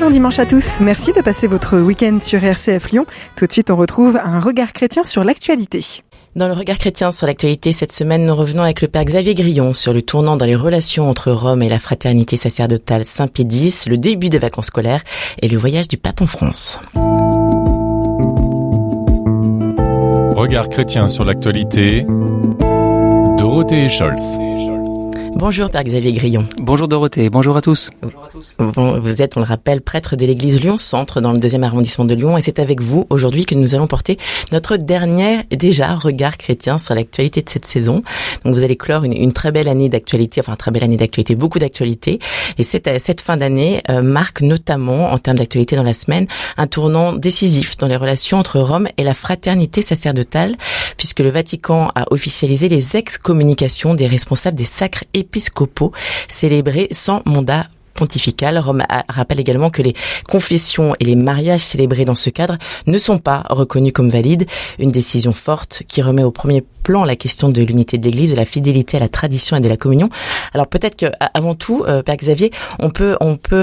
Excellent dimanche à tous. Merci de passer votre week-end sur RCF Lyon. Tout de suite, on retrouve un regard chrétien sur l'actualité. Dans le regard chrétien sur l'actualité, cette semaine, nous revenons avec le Père Xavier Grillon sur le tournant dans les relations entre Rome et la fraternité sacerdotale Saint-Pie X, le début des vacances scolaires et le voyage du pape en France. Regard chrétien sur l'actualité, Dorothée Scholz. Bonjour Père Xavier Grillon. Bonjour Dorothée, bonjour à tous. Vous êtes, on le rappelle, prêtre de l'église Lyon-Centre dans le 2e arrondissement de Lyon et c'est avec vous aujourd'hui que nous allons porter notre dernier regard chrétien sur l'actualité de cette saison. Donc vous allez clore une très belle année d'actualité, beaucoup d'actualités. Et cette fin d'année marque notamment, en termes d'actualité dans la semaine, un tournant décisif dans les relations entre Rome et la fraternité sacerdotale, puisque le Vatican a officialisé les excommunications des responsables des sacres épiscopaux célébrés sans mandat pontifical. Rome rappelle également que les confessions et les mariages célébrés dans ce cadre ne sont pas reconnus comme valides. Une décision forte qui remet au premier plan la question de l'unité de l'Église, de la fidélité à la tradition et de la communion. Alors peut-être qu'avant tout, Père Xavier, on peut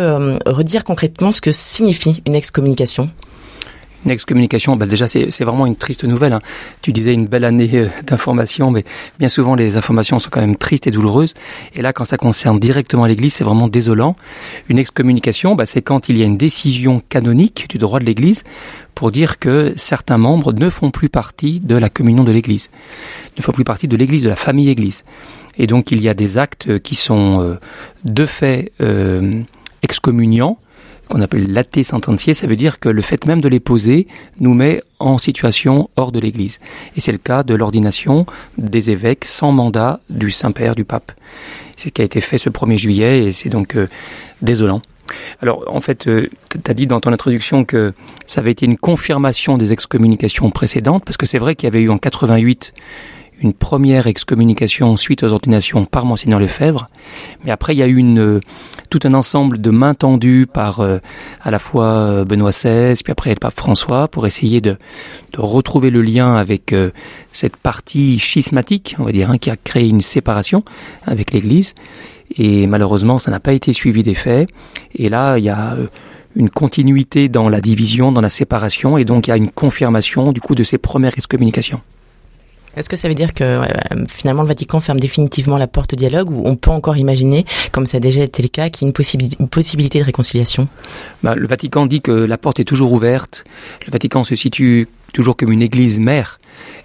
redire concrètement ce que signifie une excommunication. Une excommunication, déjà c'est vraiment une triste nouvelle. Hein. Tu disais une belle année d'informations, mais bien souvent les informations sont quand même tristes et douloureuses. Et là, quand ça concerne directement l'Église, c'est vraiment désolant. Une excommunication, c'est quand il y a une décision canonique du droit de l'Église pour dire que certains membres ne font plus partie de la communion de l'Église, ne font plus partie de l'Église, de la famille Église. Et donc il y a des actes qui sont de fait excommuniants, qu'on appelle late sententiae, ça veut dire que le fait même de les poser nous met en situation hors de l'Église. Et c'est le cas de l'ordination des évêques sans mandat du Saint-Père, du Pape. C'est ce qui a été fait ce 1er juillet et c'est donc désolant. Alors en fait, tu as dit dans ton introduction que ça avait été une confirmation des excommunications précédentes, parce que c'est vrai qu'il y avait eu en 88 une première excommunication suite aux ordinations par Monseigneur Lefebvre, mais après il y a eu tout un ensemble de mains tendues par à la fois Benoît XVI, puis après le pape François, pour essayer de retrouver le lien avec cette partie schismatique, on va dire, qui a créé une séparation avec l'Église, et malheureusement ça n'a pas été suivi des faits, et là il y a une continuité dans la division, dans la séparation, et donc il y a une confirmation du coup de ces premières excommunications. Est-ce que ça veut dire que finalement le Vatican ferme définitivement la porte au dialogue, ou on peut encore imaginer, comme ça a déjà été le cas, qu'il y ait une possibilité de réconciliation ? Le Vatican dit que la porte est toujours ouverte. Le Vatican se situe toujours comme une église mère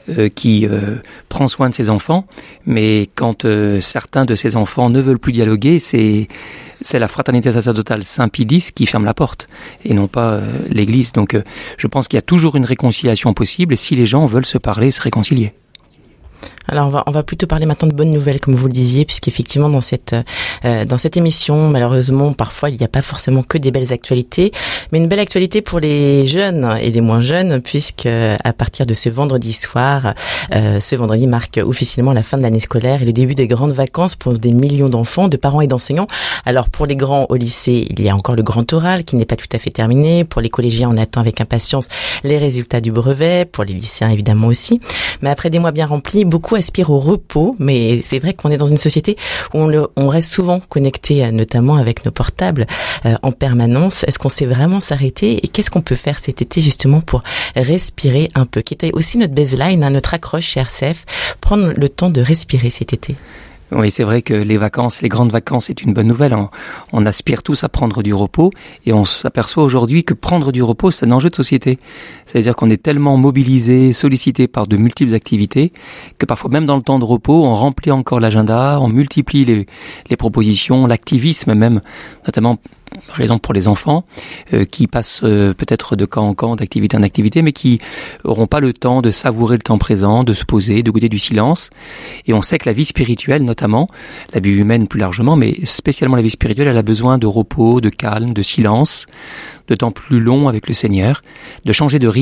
qui prend soin de ses enfants, mais quand certains de ses enfants ne veulent plus dialoguer, c'est la fraternité sacerdotale Saint-Pie X qui ferme la porte, et non pas l'église. Donc je pense qu'il y a toujours une réconciliation possible, et si les gens veulent se parler, se réconcilier. Alors on va plutôt parler maintenant de bonnes nouvelles, comme vous le disiez, puisqu'effectivement dans cette émission, malheureusement, parfois il n'y a pas forcément que des belles actualités, mais une belle actualité pour les jeunes et les moins jeunes, puisque à partir de ce vendredi soir, ce vendredi marque officiellement la fin de l'année scolaire et le début des grandes vacances pour des millions d'enfants, de parents et d'enseignants. Alors pour les grands au lycée, il y a encore le grand oral qui n'est pas tout à fait terminé. Pour les collégiens, on attend avec impatience les résultats du brevet. Pour les lycéens évidemment aussi. Mais après des mois bien remplis, beaucoup aspirent au repos, mais c'est vrai qu'on est dans une société où on reste souvent connecté, notamment avec nos portables en permanence. Est-ce qu'on sait vraiment s'arrêter, et qu'est-ce qu'on peut faire cet été justement pour respirer un peu, qui était aussi notre baseline, notre accroche chez RCF, prendre le temps de respirer cet été? Oui, c'est vrai que les grandes vacances, c'est une bonne nouvelle. On aspire tous à prendre du repos, et on s'aperçoit aujourd'hui que prendre du repos, c'est un enjeu de société. C'est-à-dire qu'on est tellement mobilisé, sollicité par de multiples activités, que parfois même dans le temps de repos, on remplit encore l'agenda, on multiplie les propositions, l'activisme même, notamment par exemple pour les enfants qui passent peut-être de camp en camp, d'activité en activité, mais qui n'auront pas le temps de savourer le temps présent, de se poser, de goûter du silence. Et on sait que la vie spirituelle, notamment, la vie humaine plus largement, mais spécialement la vie spirituelle, elle a besoin de repos, de calme, de silence, de temps plus long avec le Seigneur, de changer de rythme.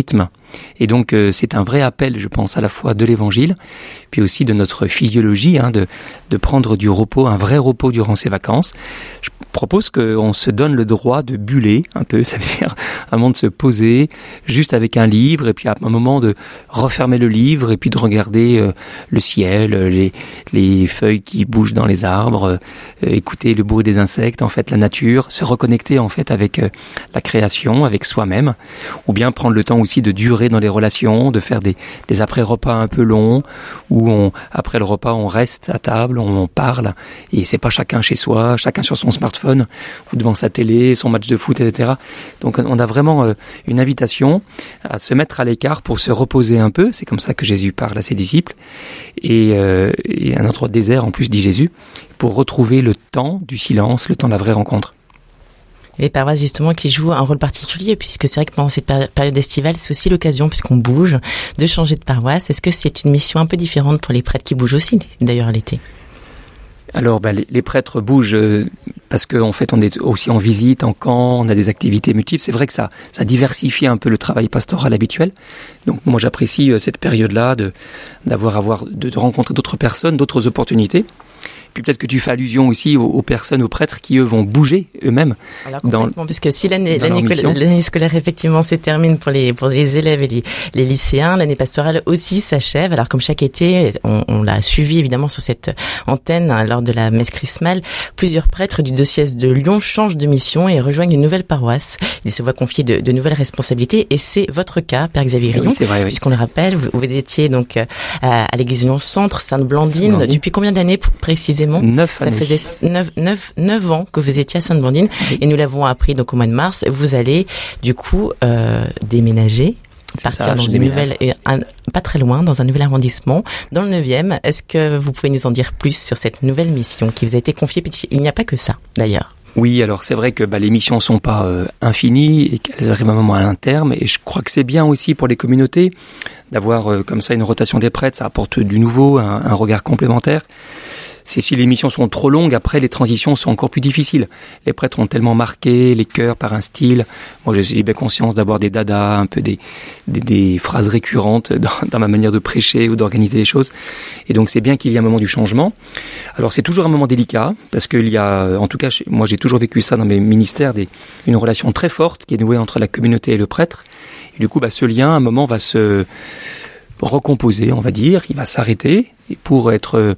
Et donc c'est un vrai appel, je pense, à la fois de l'Évangile, puis aussi de notre physiologie, de prendre du repos, un vrai repos durant ces vacances. Je propose qu'on se donne le droit de buller un peu, ça veut dire un moment de se poser juste avec un livre, et puis à un moment de refermer le livre, et puis de regarder le ciel, les feuilles qui bougent dans les arbres, écouter le bruit des insectes, en fait la nature, se reconnecter en fait avec la création, avec soi-même, ou bien prendre le temps aussi de durer dans les relations, de faire des après-repas un peu longs, où après le repas on reste à table, on parle, et c'est pas chacun chez soi, chacun sur son smartphone, ou devant sa télé, son match de foot, etc. Donc on a vraiment une invitation à se mettre à l'écart pour se reposer un peu, c'est comme ça que Jésus parle à ses disciples, et un autre désert en plus, dit Jésus, pour retrouver le temps du silence, le temps de la vraie rencontre. Les paroisses justement qui jouent un rôle particulier, puisque c'est vrai que pendant cette période estivale, c'est aussi l'occasion, puisqu'on bouge, de changer de paroisse. Est-ce que c'est une mission un peu différente pour les prêtres qui bougent aussi, d'ailleurs, l'été ? Alors, les prêtres bougent parce qu'en fait, on est aussi en visite, en camp, on a des activités multiples. C'est vrai que ça diversifie un peu le travail pastoral habituel. Donc, moi, j'apprécie cette période-là de rencontrer d'autres personnes, d'autres opportunités. Puis peut-être que tu fais allusion aussi aux personnes, aux prêtres qui, eux, vont bouger eux-mêmes. Alors complètement, puisque si l'année scolaire effectivement se termine pour les élèves et les lycéens, l'année pastorale aussi s'achève. Alors comme chaque été, on l'a suivi évidemment sur cette antenne lors de la messe chrismale, plusieurs prêtres du diocèse de Lyon changent de mission et rejoignent une nouvelle paroisse. Ils se voient confier de nouvelles responsabilités, et c'est votre cas, Père Xavier Rillon. Oui, c'est vrai, oui. Puisqu'on le rappelle, vous étiez donc à l'église Lyon Centre, Sainte-Blandine. Depuis combien d'années précisément? 9 années. Ça faisait 9 ans que vous étiez à Sainte-Blandine, et nous l'avons appris donc au mois de mars. Vous allez du coup déménager, partir dans une nouvelle, pas très loin, dans un nouvel arrondissement, dans le 9e. Est-ce que vous pouvez nous en dire plus sur cette nouvelle mission qui vous a été confiée? Il n'y a pas que ça, d'ailleurs. Oui, alors c'est vrai que les missions sont pas infinies et qu'elles arrivent à un moment à un terme, et je crois que c'est bien aussi pour les communautés d'avoir comme ça une rotation des prêtres. Ça apporte du nouveau, un regard complémentaire. Si les missions sont trop longues, après les transitions sont encore plus difficiles. Les prêtres ont tellement marqué les cœurs par un style. Moi, j'ai bien conscience d'avoir des dadas, un peu des phrases récurrentes dans ma manière de prêcher ou d'organiser les choses. Et donc, c'est bien qu'il y ait un moment du changement. Alors, c'est toujours un moment délicat, parce qu'il y a, en tout cas, moi, j'ai toujours vécu ça dans mes ministères, une relation très forte qui est nouée entre la communauté et le prêtre. Et du coup, ce lien, à un moment, va se recomposer, on va dire, il va s'arrêter pour être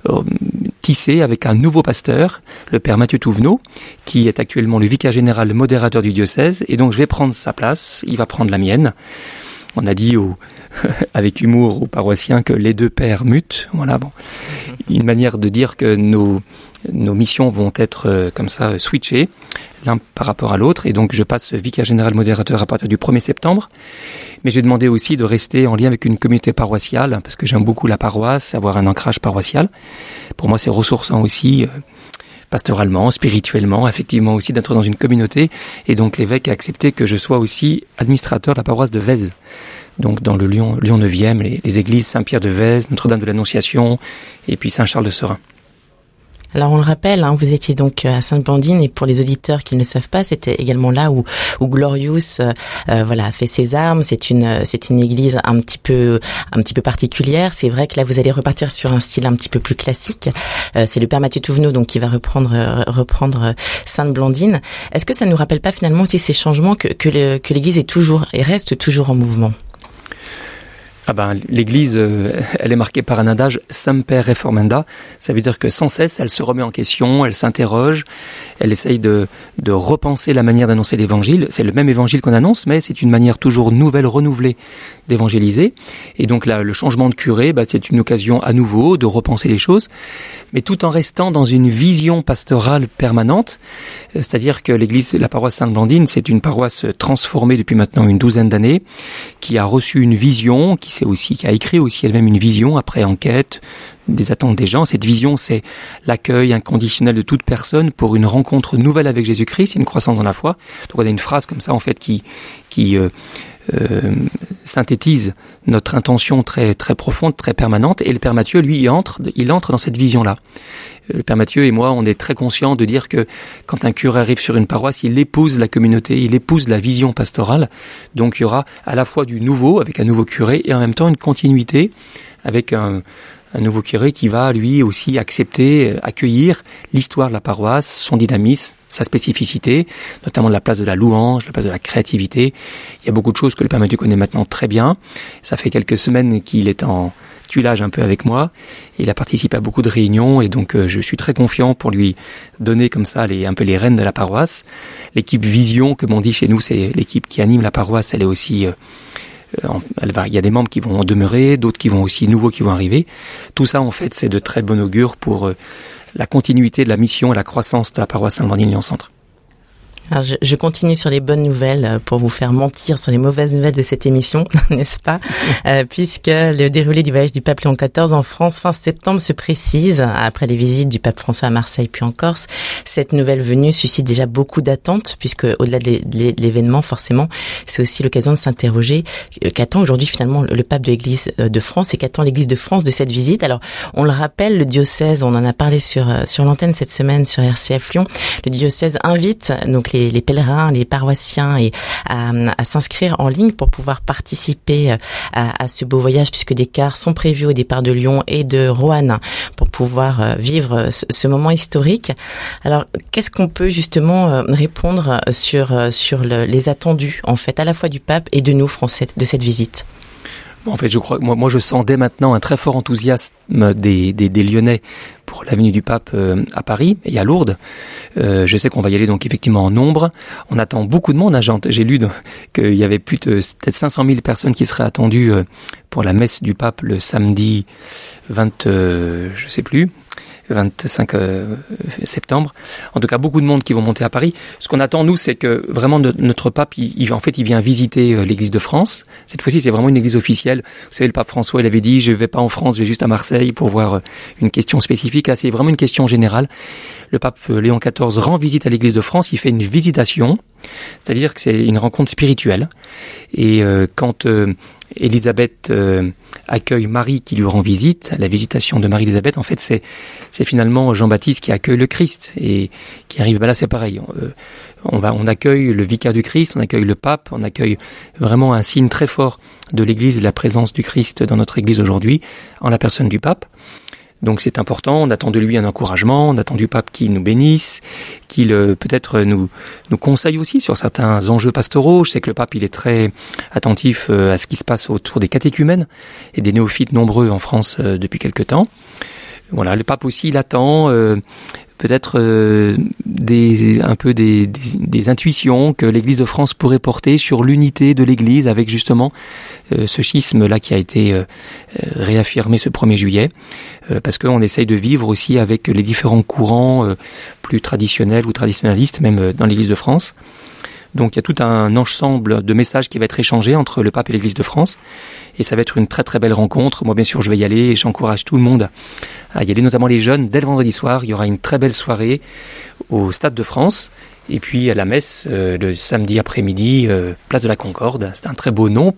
tissé avec un nouveau pasteur, le père Mathieu Touvenot, qui est actuellement le vicaire général, le modérateur du diocèse, et donc je vais prendre sa place, il va prendre la mienne. On a dit avec humour aux paroissiens que les deux pères mutent, voilà, bon, une manière de dire que nos missions vont être comme ça switchées l'un par rapport à l'autre, et donc je passe vicaire général modérateur à partir du 1er septembre. Mais j'ai demandé aussi de rester en lien avec une communauté paroissiale, parce que j'aime beaucoup la paroisse, avoir un ancrage paroissial. Pour moi, c'est ressourçant aussi, pastoralement, spirituellement, effectivement aussi, d'être dans une communauté. Et donc l'évêque a accepté que je sois aussi administrateur de la paroisse de Vèze. Donc dans le Lyon 9e, les églises Saint-Pierre de Vèze, Notre-Dame de l'Annonciation, et puis Saint-Charles de Serein. Alors on le rappelle, vous étiez donc à Sainte-Blandine, et pour les auditeurs qui ne le savent pas, c'était également là où Glorious a fait ses armes. C'est une église un petit peu particulière. C'est vrai que là vous allez repartir sur un style un petit peu plus classique. C'est le père Mathieu Touvenot donc qui va reprendre Sainte-Blandine. Est-ce que ça nous rappelle pas finalement aussi ces changements que l'église est toujours et reste toujours en mouvement? L'église, elle est marquée par un adage semper reformanda. Ça veut dire que sans cesse, elle se remet en question, elle s'interroge, elle essaye de repenser la manière d'annoncer l'évangile. C'est le même évangile qu'on annonce, mais c'est une manière toujours nouvelle, renouvelée d'évangéliser. Et donc là, le changement de curé, c'est une occasion à nouveau de repenser les choses, mais tout en restant dans une vision pastorale permanente. C'est-à-dire que l'église, la paroisse Sainte-Blandine, c'est une paroisse transformée depuis maintenant une 12aine d'années, qui a reçu une vision, qui a écrit aussi elle-même une vision après enquête des attentes des gens. Cette vision, c'est l'accueil inconditionnel de toute personne pour une rencontre nouvelle avec Jésus-Christ, c'est une croissance dans la foi. Donc on a une phrase comme ça en fait qui synthétise notre intention très très profonde, très permanente. Et le Père Mathieu, lui, il entre dans cette vision-là. Le Père Mathieu et moi, on est très conscients de dire que quand un curé arrive sur une paroisse, il épouse la communauté, il épouse la vision pastorale. Donc il y aura à la fois du nouveau, avec un nouveau curé, et en même temps une continuité avec un nouveau curé qui va lui aussi accueillir l'histoire de la paroisse, son dynamisme, sa spécificité, notamment la place de la louange, la place de la créativité. Il y a beaucoup de choses que le Père Mathieu connaît maintenant très bien. Ça fait quelques semaines qu'il est en tuilage un peu avec moi. Il a participé à beaucoup de réunions et donc je suis très confiant pour lui donner comme ça un peu les rênes de la paroisse. L'équipe Vision, comme on dit chez nous, c'est l'équipe qui anime la paroisse. Elle est aussi il y a des membres qui vont demeurer, d'autres qui vont aussi nouveaux qui vont arriver. Tout ça, en fait, c'est de très bon augure pour la continuité de la mission et la croissance de la paroisse Saint-Bandine-Lyon-Centre. Alors je continue sur les bonnes nouvelles pour vous faire mentir sur les mauvaises nouvelles de cette émission, n'est-ce pas puisque le déroulé du voyage du pape Léon XIV en France fin septembre se précise. Après les visites du pape François à Marseille puis en Corse, cette nouvelle venue suscite déjà beaucoup d'attentes, puisque au-delà de l'événement, forcément, c'est aussi l'occasion de s'interroger qu'attend aujourd'hui finalement le pape de l'Église de France et qu'attend l'Église de France de cette visite. Alors on le rappelle, le diocèse, on en a parlé sur l'antenne cette semaine sur RCF Lyon, le diocèse invite donc les pèlerins, les paroissiens à s'inscrire en ligne pour pouvoir participer à ce beau voyage, puisque des cars sont prévus au départ de Lyon et de Roanne pour pouvoir vivre ce moment historique. Alors, qu'est-ce qu'on peut justement répondre sur les attendus, en fait, à la fois du pape et de nous, Français, de cette visite? En fait, je crois, moi, je sens dès maintenant un très fort enthousiasme des Lyonnais pour la venue du pape à Paris et à Lourdes. Je sais qu'on va y aller donc effectivement en nombre. On attend beaucoup de monde. J'ai lu qu'il y avait plus de peut-être 500 000 personnes qui seraient attendues pour la messe du pape le samedi 25 septembre. En tout cas, beaucoup de monde qui vont monter à Paris. Ce qu'on attend, nous, c'est que vraiment notre pape, il vient visiter l'Église de France. Cette fois-ci, c'est vraiment une église officielle. Vous savez, le pape François, il avait dit, je vais pas en France, je vais juste à Marseille pour voir une question spécifique. Là, c'est vraiment une question générale. Le pape Léon XIV rend visite à l'Église de France. Il fait une visitation, c'est-à-dire que c'est une rencontre spirituelle. Et quand Élisabeth accueille Marie qui lui rend visite, la visitation de Marie-Élisabeth, en fait, c'est finalement Jean-Baptiste qui accueille le Christ et qui arrive. Là, c'est pareil. On accueille le vicaire du Christ, on accueille le pape, on accueille vraiment un signe très fort de l'Église et de la présence du Christ dans notre Église aujourd'hui, en la personne du pape. Donc c'est important, on attend de lui un encouragement, on attend du pape qu'il nous bénisse, qu'il peut-être nous conseille aussi sur certains enjeux pastoraux. Je sais que le pape il est très attentif à ce qui se passe autour des catéchumènes et des néophytes nombreux en France depuis quelque temps. Voilà, le pape aussi il attend peut-être des intuitions que l'Église de France pourrait porter sur l'unité de l'Église avec justement ce schisme-là qui a été réaffirmé ce 1er juillet, parce qu'on essaye de vivre aussi avec les différents courants plus traditionnels ou traditionnalistes, même dans l'Église de France. Donc il y a tout un ensemble de messages qui va être échangé entre le pape et l'Église de France, et ça va être une très très belle rencontre. Moi bien sûr je vais y aller et j'encourage tout le monde à y aller, notamment les jeunes. Dès le vendredi soir, il y aura une très belle soirée au Stade de France, et puis à la messe le samedi après-midi, place de la Concorde. C'est un très beau nom